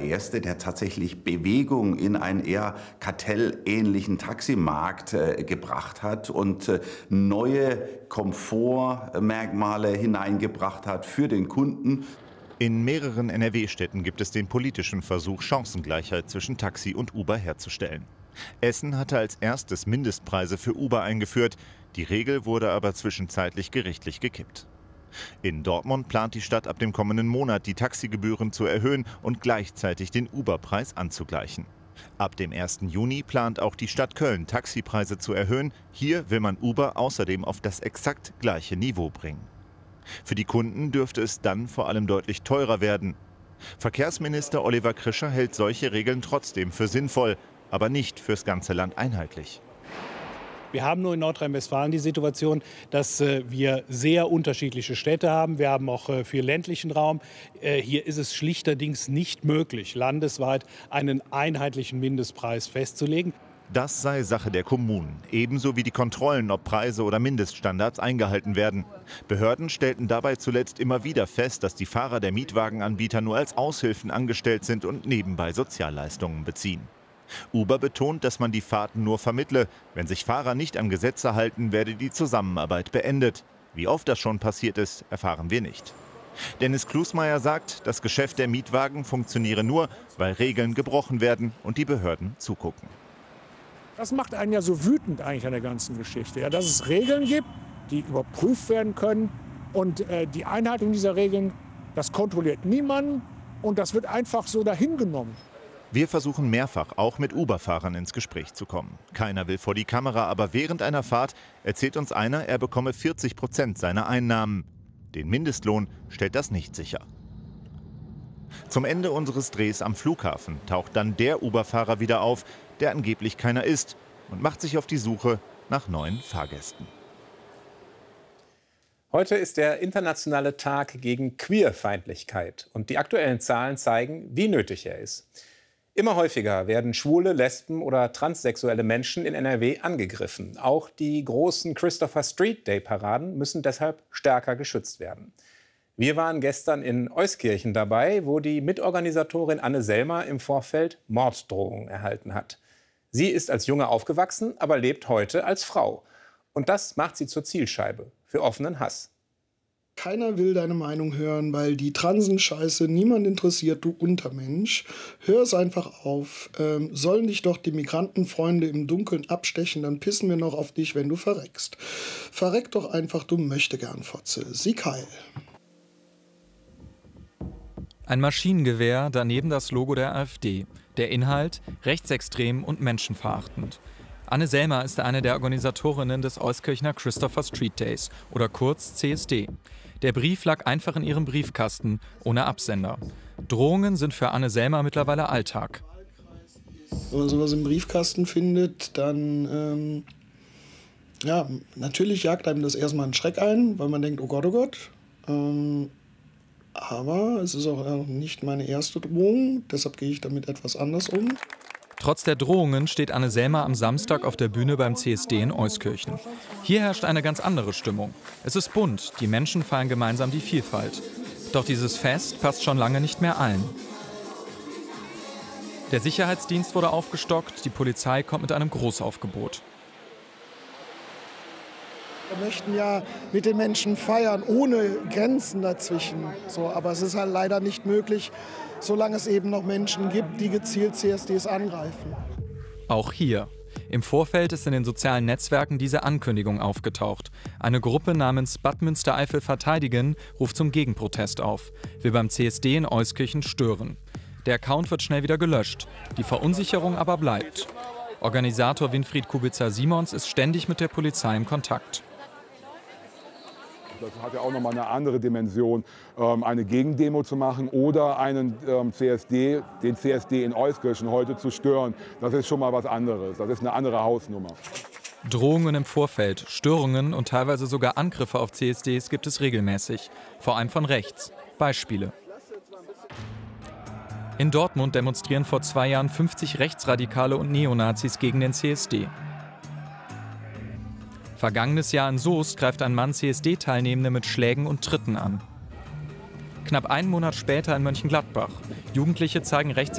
Erste, der tatsächlich Bewegung in einen eher kartellähnlichen Taximarkt gebracht hat und neue Komfortmerkmale hineingebracht hat für den Kunden. In mehreren NRW-Städten gibt es den politischen Versuch, Chancengleichheit zwischen Taxi und Uber herzustellen. Essen hatte als erstes Mindestpreise für Uber eingeführt. Die Regel wurde aber zwischenzeitlich gerichtlich gekippt. In Dortmund plant die Stadt ab dem kommenden Monat, die Taxigebühren zu erhöhen und gleichzeitig den Uber-Preis anzugleichen. Ab dem 1. Juni plant auch die Stadt Köln, Taxipreise zu erhöhen. Hier will man Uber außerdem auf das exakt gleiche Niveau bringen. Für die Kunden dürfte es dann vor allem deutlich teurer werden. Verkehrsminister Oliver Krischer hält solche Regeln trotzdem für sinnvoll, aber nicht fürs ganze Land einheitlich. Wir haben nur in Nordrhein-Westfalen die Situation, dass wir sehr unterschiedliche Städte haben. Wir haben auch viel ländlichen Raum. Hier ist es schlichterdings nicht möglich, landesweit einen einheitlichen Mindestpreis festzulegen. Das sei Sache der Kommunen, ebenso wie die Kontrollen, ob Preise oder Mindeststandards eingehalten werden. Behörden stellten dabei zuletzt immer wieder fest, dass die Fahrer der Mietwagenanbieter nur als Aushilfen angestellt sind und nebenbei Sozialleistungen beziehen. Uber betont, dass man die Fahrten nur vermittle. Wenn sich Fahrer nicht an Gesetze halten, werde die Zusammenarbeit beendet. Wie oft das schon passiert ist, erfahren wir nicht. Dennis Klusmeier sagt, das Geschäft der Mietwagen funktioniere nur, weil Regeln gebrochen werden und die Behörden zugucken. Das macht einen ja so wütend eigentlich an der ganzen Geschichte, ja, dass es Regeln gibt, die überprüft werden können. Und die Einhaltung dieser Regeln, das kontrolliert niemand und das wird einfach so dahingenommen. Wir versuchen mehrfach, auch mit Uber-Fahrern ins Gespräch zu kommen. Keiner will vor die Kamera, aber während einer Fahrt erzählt uns einer, er bekomme 40% seiner Einnahmen. Den Mindestlohn stellt das nicht sicher. Zum Ende unseres Drehs am Flughafen taucht dann der Uber-Fahrer wieder auf, der angeblich keiner ist, und macht sich auf die Suche nach neuen Fahrgästen. Heute ist der internationale Tag gegen Queerfeindlichkeit und die aktuellen Zahlen zeigen, wie nötig er ist. Immer häufiger werden schwule, lesben oder transsexuelle Menschen in NRW angegriffen. Auch die großen Christopher Street Day Paraden müssen deshalb stärker geschützt werden. Wir waren gestern in Euskirchen dabei, wo die Mitorganisatorin Anne Selmer im Vorfeld Morddrohungen erhalten hat. Sie ist als Junge aufgewachsen, aber lebt heute als Frau. Und das macht sie zur Zielscheibe für offenen Hass. Keiner will deine Meinung hören, weil die Transen-Scheiße niemand interessiert, du Untermensch. Hör es einfach auf. Sollen dich doch die Migrantenfreunde im Dunkeln abstechen, dann pissen wir noch auf dich, wenn du verreckst. Verreck doch einfach, du Möchtegern-Fotze. Sieg heil. Ein Maschinengewehr, daneben das Logo der AfD. Der Inhalt rechtsextrem und menschenverachtend. Anne Selmer ist eine der Organisatorinnen des Euskirchener Christopher Street Days oder kurz CSD. Der Brief lag einfach in ihrem Briefkasten, ohne Absender. Drohungen sind für Anne Selmer mittlerweile Alltag. Wenn man sowas im Briefkasten findet, dann ja, natürlich jagt einem das erstmal einen Schreck ein, weil man denkt, oh Gott, oh Gott. Aber es ist auch nicht meine erste Drohung, deshalb gehe ich damit etwas anders um. Trotz der Drohungen steht Anne Selmer am Samstag auf der Bühne beim CSD in Euskirchen. Hier herrscht eine ganz andere Stimmung. Es ist bunt, die Menschen feiern gemeinsam die Vielfalt. Doch dieses Fest passt schon lange nicht mehr allen. Der Sicherheitsdienst wurde aufgestockt, die Polizei kommt mit einem Großaufgebot. Wir möchten ja mit den Menschen feiern, ohne Grenzen dazwischen. So, aber es ist halt leider nicht möglich, solange es eben noch Menschen gibt, die gezielt CSDs angreifen. Auch hier. Im Vorfeld ist in den sozialen Netzwerken diese Ankündigung aufgetaucht. Eine Gruppe namens Bad Münstereifel verteidigen ruft zum Gegenprotest auf, will beim CSD in Euskirchen stören. Der Account wird schnell wieder gelöscht, die Verunsicherung aber bleibt. Organisator Winfried Kubica-Simons ist ständig mit der Polizei im Kontakt. Das hat ja auch nochmal eine andere Dimension, eine Gegendemo zu machen oder den CSD in Euskirchen heute zu stören. Das ist schon mal was anderes. Das ist eine andere Hausnummer. Drohungen im Vorfeld, Störungen und teilweise sogar Angriffe auf CSDs gibt es regelmäßig. Vor allem von rechts. Beispiele. In Dortmund demonstrieren vor 2 Jahren 50 Rechtsradikale und Neonazis gegen den CSD. Vergangenes Jahr in Soest greift ein Mann CSD-Teilnehmende mit Schlägen und Tritten an. Knapp einen Monat später in Mönchengladbach. Jugendliche zeigen